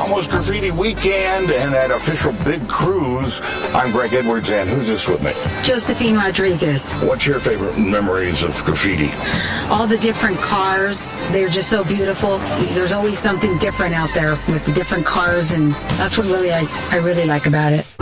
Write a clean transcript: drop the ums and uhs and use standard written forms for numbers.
almost graffiti weekend and that official big cruise. I'm Greg Edwards, and who's this with me? Josephine Rodriguez. What's your favorite memories of graffiti? All the different cars, they're just so beautiful. There's always something different out there with the different cars, and that's what really I really like about it.